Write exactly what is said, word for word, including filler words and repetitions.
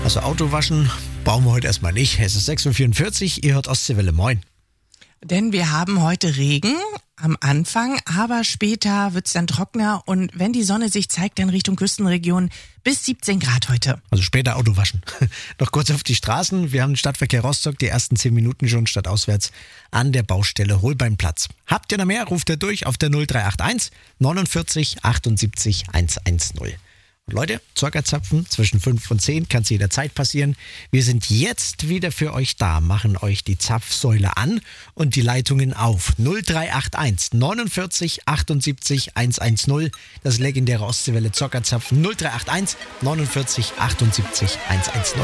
Also Auto waschen brauchen wir heute erstmal nicht. Es ist sechs Uhr vierundvierzig, ihr hört Ostseewelle, moin. Denn wir haben heute Regen am Anfang, aber später wird's dann trockener und wenn die Sonne sich zeigt, dann Richtung Küstenregion bis siebzehn Grad heute. Also später Auto waschen. Noch kurz auf die Straßen. Wir haben den Stadtverkehr Rostock, die ersten zehn Minuten schon stadtauswärts an der Baustelle Holbeinplatz. Habt ihr noch mehr, ruft ihr durch auf der null drei acht eins neunundvierzig achtundsiebzig hundertzehn. Und Leute, Zuckerzapfen zwischen fünf und zehn kann es jederzeit passieren. Wir sind jetzt wieder für euch da, machen euch die Zapfsäule an und die Leitungen auf. null drei acht eins neunundvierzig achtundsiebzig hundertzehn. Das legendäre Ostseewelle Zuckerzapfen null drei acht eins neunundvierzig achtundsiebzig hundertzehn.